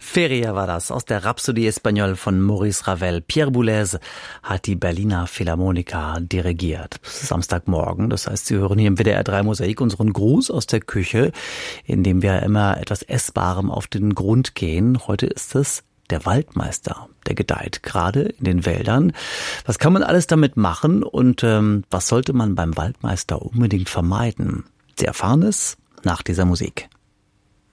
Feria war das aus der Rhapsodie Espagnole von Maurice Ravel. Pierre Boulez hat die Berliner Philharmoniker dirigiert. Samstagmorgen, das heißt, Sie hören hier im WDR 3 Mosaik unseren Gruß aus der Küche, in dem wir immer etwas Essbarem auf den Grund gehen. Heute ist es der Waldmeister. Der gedeiht gerade in den Wäldern. Was kann man alles damit machen und was sollte man beim Waldmeister unbedingt vermeiden? Sie erfahren es nach dieser Musik.